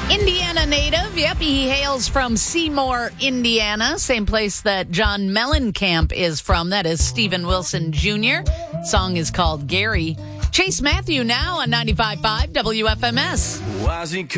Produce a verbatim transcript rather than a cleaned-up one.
Indiana native. Yep, he hails from Seymour, Indiana. Same place that John Mellencamp is from. That is Stephen Wilson Junior Song is called Gary. Chase Matthew now on ninety-five point five W F M S.